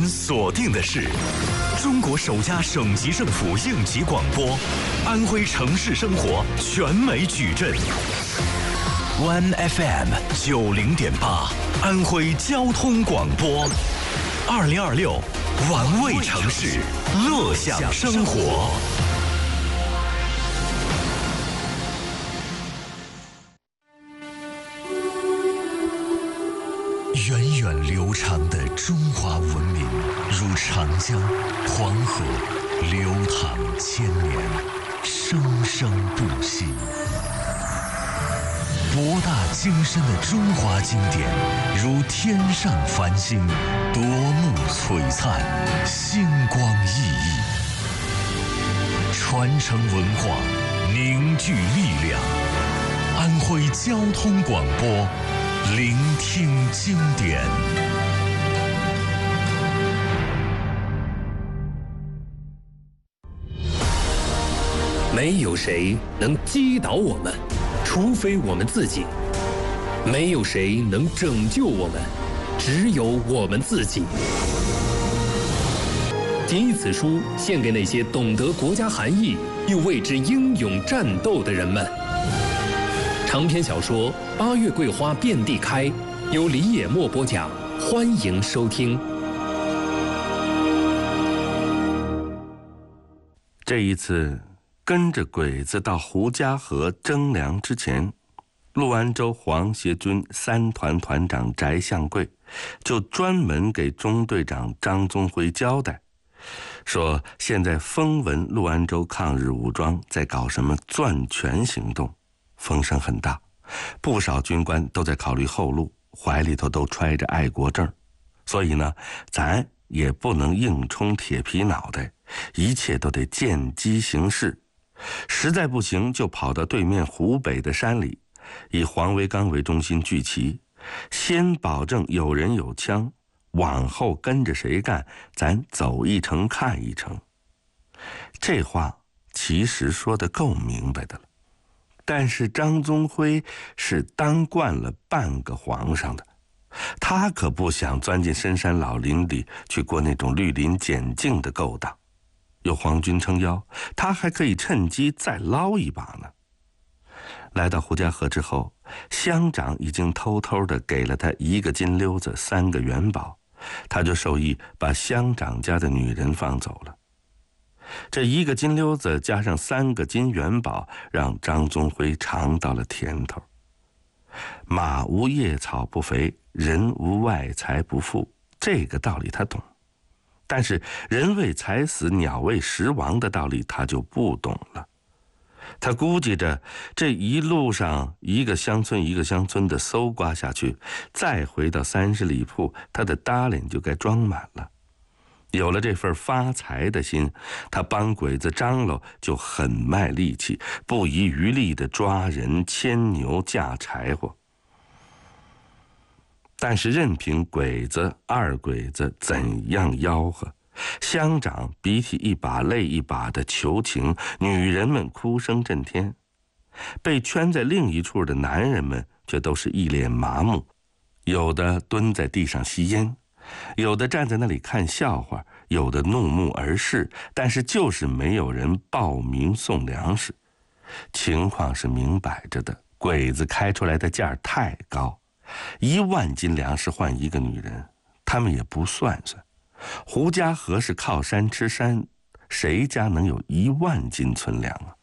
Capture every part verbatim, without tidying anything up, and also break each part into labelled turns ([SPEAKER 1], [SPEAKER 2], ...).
[SPEAKER 1] 锁定的是中国首家省级政府应急广播，安徽城市生活全美矩阵。One F M 九零点八，安徽交通广播，二零二六，玩味城市，乐享生活。源远流长的中华文明，如长江、黄河，流淌千年，生生不息。博大精深的中华经典，如天上繁星，夺目璀璨，星光熠熠。传承文化，凝聚力量。安徽交通广播，聆听经典。
[SPEAKER 2] 没有谁能击倒我们，除非我们自己；没有谁能拯救我们，只有我们自己。谨以此书献给那些懂得国家含义又为之英勇战斗的人们。长篇小说《八月桂花遍地开》，由李野墨播讲，欢迎收听。
[SPEAKER 3] 这一次跟着鬼子到胡家河征粮之前，陆安州黄协军三团团长翟相贵就专门给中队长张宗辉交代，说现在风闻陆安州抗日武装在搞什么攥拳行动，风声很大，不少军官都在考虑后路，怀里头都揣着爱国证，所以呢，咱也不能硬冲铁皮脑袋，一切都得见机行事。实在不行，就跑到对面湖北的山里，以黄维刚为中心聚齐，先保证有人有枪，往后跟着谁干，咱走一程看一程。这话其实说得够明白的了，但是张宗辉是当惯了半个皇上的，他可不想钻进深山老林里去过那种绿林简径的勾当。有皇军撑腰，他还可以趁机再捞一把呢。来到胡家河之后，乡长已经偷偷地给了他一个金溜子，三个元宝，他就授意把乡长家的女人放走了。这一个金溜子加上三个金元宝，让张宗辉尝到了甜头。马无夜草不肥，人无外财不富，这个道理他懂。但是人为财死，鸟为食亡的道理他就不懂了。他估计着这一路上一个乡村一个乡村的搜刮下去，再回到三十里铺，他的搭领就该装满了。有了这份发财的心，他帮鬼子张罗就很卖力气，不遗余力地抓人、牵牛、架柴火。但是任凭鬼子、二鬼子怎样吆喝，乡长鼻涕一把泪一把的求情，女人们哭声震天，被圈在另一处的男人们却都是一脸麻木，有的蹲在地上吸烟，有的站在那里看笑话，有的怒目而视，但是就是没有人报名送粮食。情况是明摆着的，鬼子开出来的价太高，一万斤粮食换一个女人，他们也不算算。胡家河是靠山吃山，谁家能有一万斤存粮啊？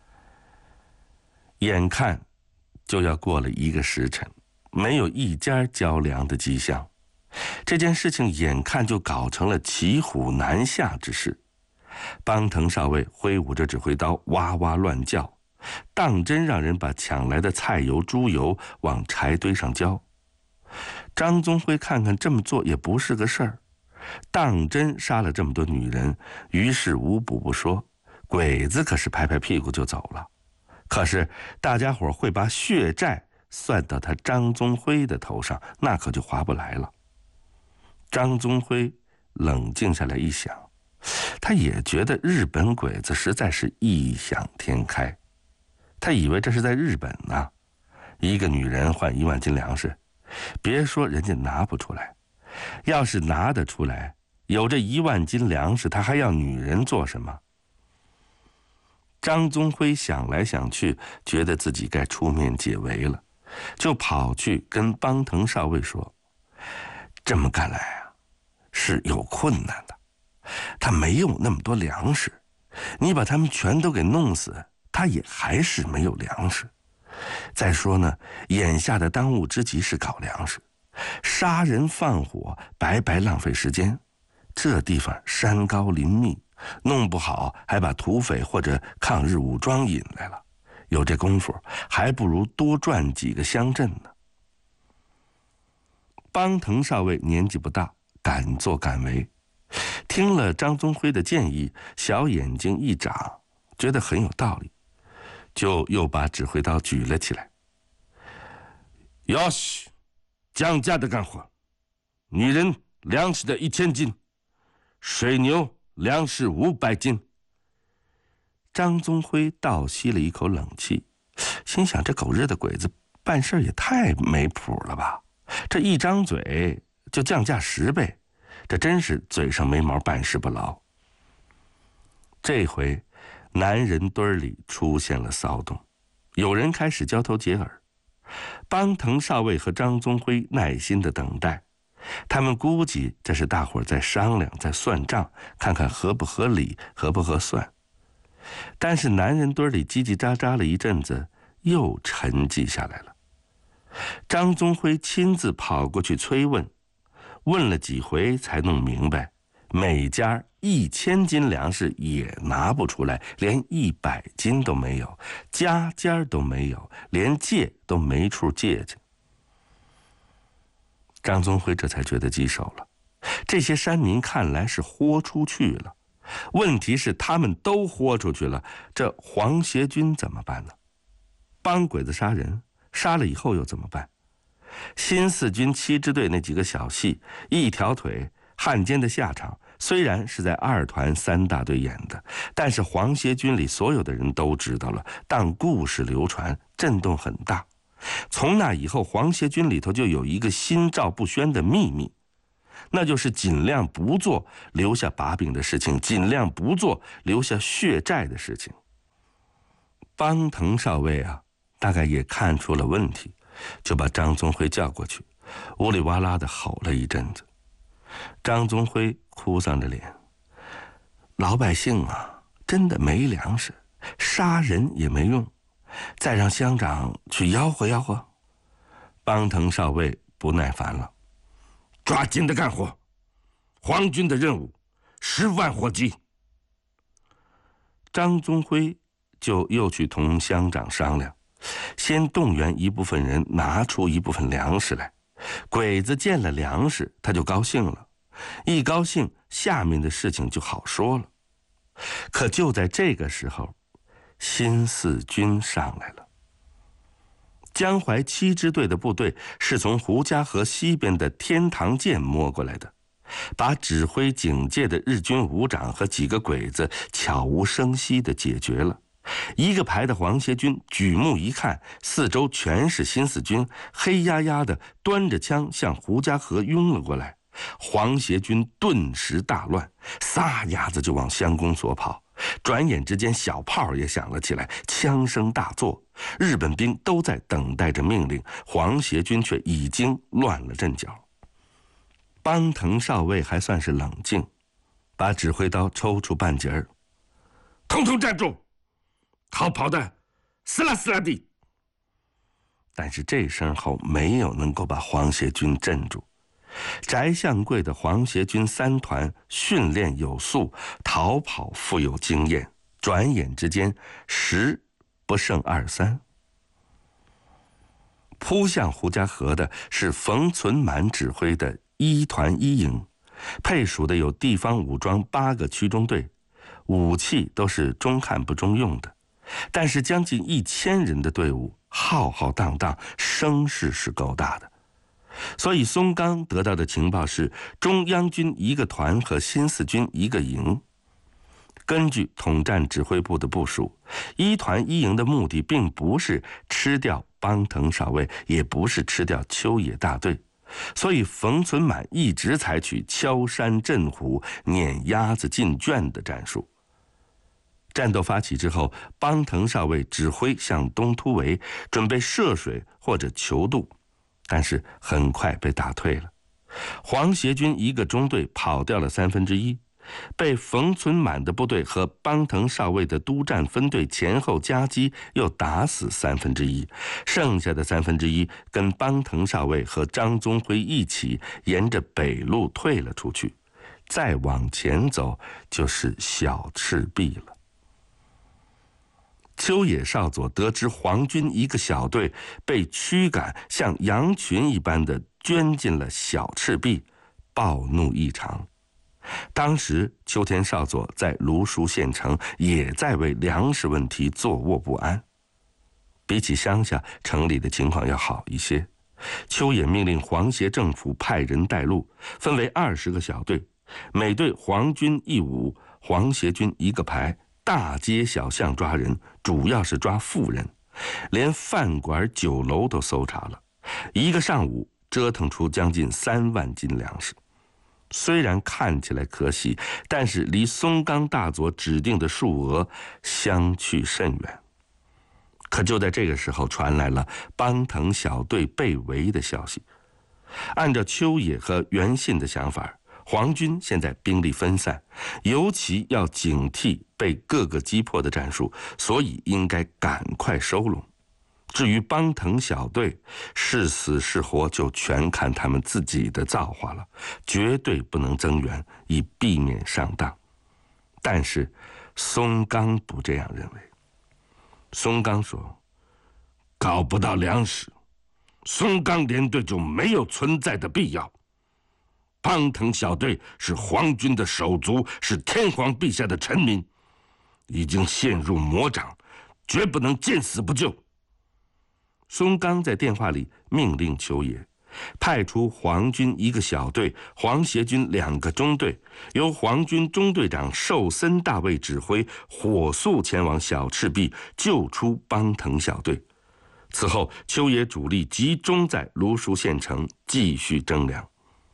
[SPEAKER 3] 眼看就要过了一个时辰，没有一家交粮的迹象，这件事情眼看就搞成了骑虎难下之势。邦腾少尉挥舞着指挥刀，哇哇乱叫，当真让人把抢来的菜油、猪油往柴堆上浇。张宗辉看看这么做也不是个事儿，当真杀了这么多女人，于是无补不说，鬼子可是拍拍屁股就走了。可是大家伙会把血债算到他张宗辉的头上，那可就划不来了。张宗辉冷静下来一想，他也觉得日本鬼子实在是异想天开。他以为这是在日本呢、啊，一个女人换一万斤粮食，别说人家拿不出来，要是拿得出来， 有这一万斤粮食，他还要女人做什么？张宗辉想来想去，觉得自己该出面解围了，就跑去跟邦腾少尉说：“这么干来啊，是有困难的。他没有那么多粮食，你把他们全都给弄死，他也还是没有粮食。再说呢，眼下的当务之急是搞粮食，杀人放火，白白浪费时间。这地方山高林密，弄不好还把土匪或者抗日武装引来了，有这功夫，还不如多赚几个乡镇呢。”邦腾少尉年纪不大，敢作敢为，听了张宗辉的建议，小眼睛一眨，觉得很有道理，就又把指挥刀举了起来。哟西，降价的干活，女人粮食的一千斤，水牛粮食五百斤。张宗辉倒吸了一口冷气，心想这狗日的鬼子办事也太没谱了吧，这一张嘴就降价十倍，这真是嘴上没毛办事不牢。这回男人堆里出现了骚动，有人开始交头接耳。邦腾少尉和张宗辉耐心地等待，他们估计这是大伙儿在商量，在算账，看看合不合理，合不合算。但是男人堆里叽叽喳喳了一阵子，又沉寂下来了。张宗辉亲自跑过去催问，问了几回才弄明白，每家一千斤粮食也拿不出来，连一百斤都没有，家家都没有，连借都没处借去。张宗辉这才觉得棘手了，这些山民看来是豁出去了，问题是他们都豁出去了，这黄协军怎么办呢？帮鬼子杀人，杀了以后又怎么办？新四军七支队那几个小戏，一条腿汉奸的下场，虽然是在二团三大队演的，但是黄协军里所有的人都知道了，当故事流传，震动很大。从那以后，黄协军里头就有一个心照不宣的秘密，那就是尽量不做留下把柄的事情，尽量不做留下血债的事情。邦腾少尉啊，大概也看出了问题，就把张宗辉叫过去，呜里哇啦的吼了一阵子。张宗辉哭丧着脸：“老百姓啊，真的没粮食，杀人也没用，再让乡长去吆喝吆喝。”邦腾少尉不耐烦了：“抓紧的干活，皇军的任务，十万火急。”张宗辉就又去同乡长商量，先动员一部分人拿出一部分粮食来。鬼子见了粮食，他就高兴了，一高兴，下面的事情就好说了。可就在这个时候，新四军上来了。江淮七支队的部队是从胡家河西边的天堂涧摸过来的，把指挥警戒的日军武长和几个鬼子悄无声息地解决了。一个排的黄协军举目一看，四周全是新四军，黑压压的端着枪向胡家河拥了过来。黄协军顿时大乱，撒丫子就往乡公所跑。转眼之间，小炮也响了起来，枪声大作。日本兵都在等待着命令，黄协军却已经乱了阵脚。邦腾少尉还算是冷静，把指挥刀抽出半截儿，统统站住！逃跑的，撕拉撕拉地。但是这声吼没有能够把黄协军镇住。翟相贵的黄协军三团训练有素，逃跑富有经验，转眼之间十不胜二三。扑向胡家河的是冯存满指挥的一团一营，配属的有地方武装八个区中队，武器都是中看不中用的。但是将近一千人的队伍，浩浩荡荡，声势是够大的。所以松冈得到的情报是中央军一个团和新四军一个营。根据统战指挥部的部署，一团一营的目的并不是吃掉邦腾少尉，也不是吃掉秋野大队， 所以冯存满一直采取敲山震虎、撵鸭子进圈的战术。战斗发起之后，邦腾少尉指挥向东突围，准备涉水或者求渡，但是很快被打退了。黄协军一个中队跑掉了三分之一，被冯存满的部队和邦腾少尉的督战分队前后夹击，又打死三分之一，剩下的三分之一跟邦腾少尉和张宗辉一起沿着北路退了出去，再往前走就是小赤壁了。丘野少佐得知黄军一个小队被驱赶，像羊群一般的捐进了小赤壁，暴怒异常。当时秋田少佐在芦书县城，也在为粮食问题坐卧不安。比起乡下，城里的情况要好一些。丘野命令黄协政府派人带路，分为二十个小队，每队黄军一伍，黄协军一个排，大街小巷抓人，主要是抓富人，连饭馆酒楼都搜查了。一个上午折腾出将近三万斤粮食。虽然看起来可喜，但是离松冈大佐指定的数额相去甚远。可就在这个时候，传来了邦腾小队被围的消息。按照丘野和袁信的想法，黄军现在兵力分散，尤其要警惕被各个击破的战术，所以应该赶快收拢。至于邦腾小队，是死是活就全看他们自己的造化了，绝对不能增援，以避免上当。但是松冈不这样认为。松冈说，搞不到粮食，松冈联队就没有存在的必要。邦腾小队是皇军的手足，是天皇陛下的臣民，已经陷入魔掌，绝不能见死不救。松冈在电话里命令丘野，派出黄军一个小队，黄协军两个中队，由黄军中队长寿森大尉指挥，火速前往小赤壁救出邦腾小队。此后，丘野主力集中在芦书县城继续征粮。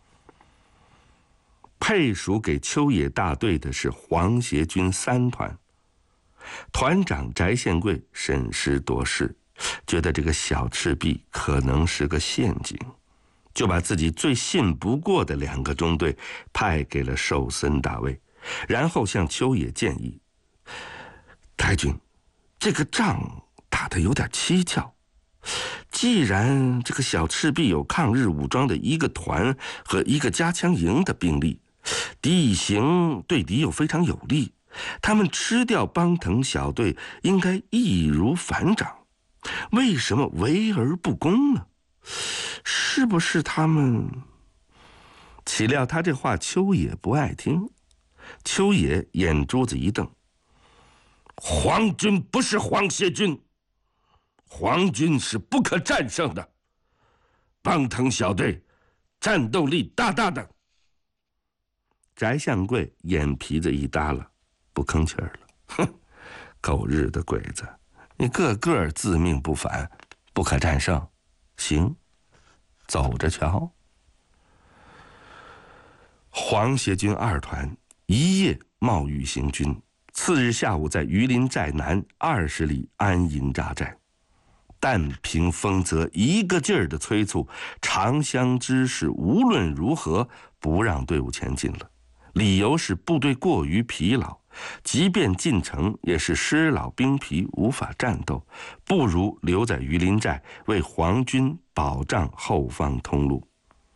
[SPEAKER 3] 配属给丘野大队的是黄协军三团，团长翟宪贵审时度势，觉得这个小赤壁可能是个陷阱，就把自己最信不过的两个中队派给了寿森大尉，然后向丘野建议：太君，这个仗打得有点蹊跷。既然这个小赤壁有抗日武装的一个团和一个加强营的兵力，地形对敌又非常有利，他们吃掉邦腾小队应该易如反掌，为什么围而不攻呢？是不是他们……岂料他这话丘野不爱听。丘野眼珠子一瞪：皇军不是黄协军，皇军是不可战胜的，邦腾小队战斗力大大的。翟相贵眼皮子一耷拉，不吭气儿了。哼，狗日的鬼子，你个个自命不凡，不可战胜。行，走着瞧。黄协军二团一夜冒雨行军，次日下午在榆林寨南二十里安营扎寨。但凭丰泽一个劲儿的催促，长相知是无论如何不让队伍前进了。理由是部队过于疲劳，即便进城也是尸老兵疲，无法战斗，不如留在榆林寨为皇军保障后方通路。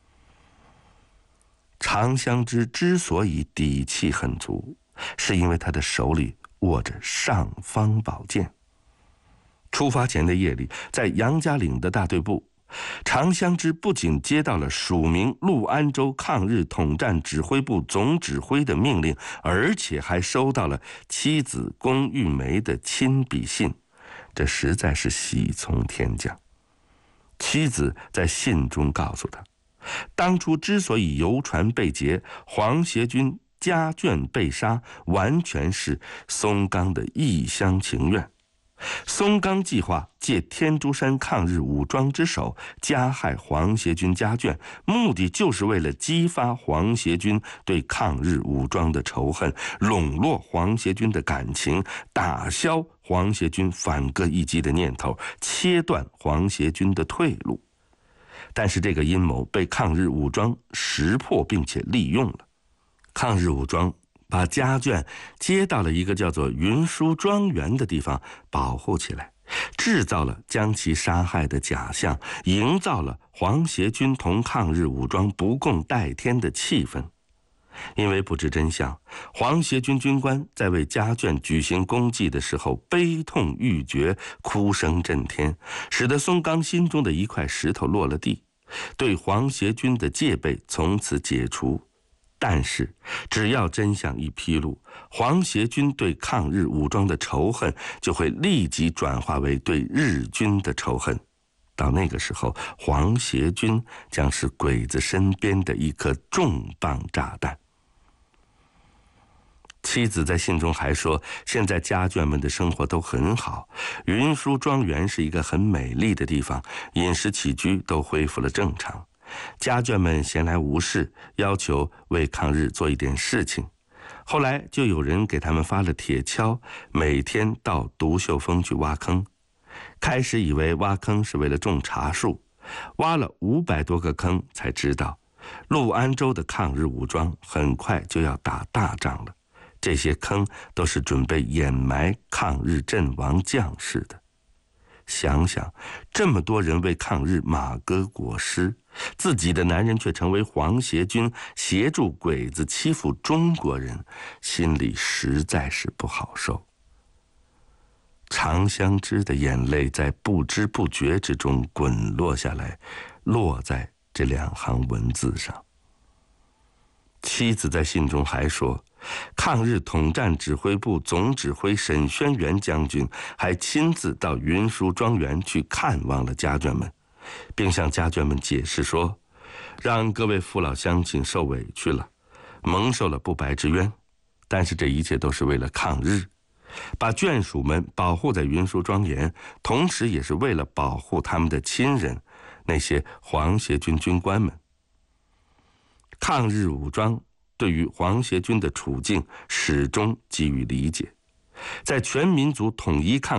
[SPEAKER 3] 长相知之所以底气很足，是因为他的手里握着尚方宝剑。出发前的夜里，在杨家岭的大队部，长相知不仅接到了署名陆安州抗日统战指挥部总指挥的命令，而且还收到了妻子龚玉梅的亲笔信，这实在是喜从天降。妻子在信中告诉他，当初之所以游船被劫，黄协军家眷被杀，完全是松冈的一厢情愿。 松冈计划借天竺山抗日武装之手加害黄协军家眷，目的就是为了激发黄协军对抗日武装的仇恨，笼络黄协军的感情，打消黄协军反戈一击的念头，切断黄协军的退路。但是这个阴谋被抗日武装识破并且利用了。抗日武装把家眷接到了一个叫做云书庄园的地方保护起来，制造了将其杀害的假象，营造了黄协军同抗日武装不共戴天的气氛。因为不知真相，黄协军军官在为家眷举行公祭的时候悲痛欲绝，哭声震天，使得松冈心中的一块石头落了地，对黄协军的戒备从此解除。但是只要真相一披露，黄协军对抗日武装的仇恨就会立即转化为对日军的仇恨。到那个时候，黄协军将是鬼子身边的一颗重磅炸弹。妻子在信中还说，现在家眷们的生活都很好，云书庄园是一个很美丽的地方，饮食起居都恢复了正常。家眷们闲来无事，要求为抗日做一点事情。后来就有人给他们发了铁锹，每天到独秀峰去挖坑。开始以为挖坑是为了种茶树，挖了五百多个坑，才知道陆安州的抗日武装很快就要打大仗了。这些坑都是准备掩埋抗日阵亡将士的。想想这么多人为抗日马革裹尸，自己的男人却成为黄协军，协助鬼子欺负中国人，心里实在是不好受。常香枝的眼泪在不知不觉之中滚落下来，落在这两行文字上。妻子在信中还说，抗日统战指挥部总指挥沈轩辕将军还亲自到云书庄园去看望了家眷们，并向家眷们解释说，让各位父老乡亲受委屈了，蒙受了不白之冤，但是这一切都是为了抗日，把眷属们保护在云书庄园，同时也是为了保护他们的亲人，那些黄协军军官们。抗日武装对于黄协军的处境始终给予理解，在全民族统一抗